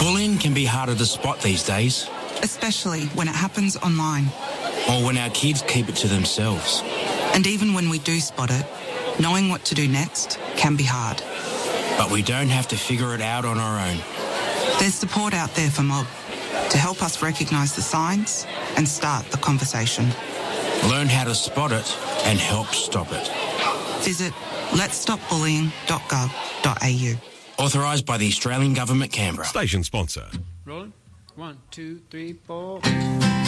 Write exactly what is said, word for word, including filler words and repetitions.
Bullying can be harder to spot these days. Especially when it happens online. Or when our kids keep it to themselves. And even when we do spot it, knowing what to do next can be hard. But we don't have to figure it out on our own. There's support out there for Mob to help us recognise the signs and start the conversation. Learn how to spot it and help stop it. Visit lets stop bullying dot gov dot a u. Authorised by the Australian Government, Canberra. Station sponsor. Rolling. One, two, three, four.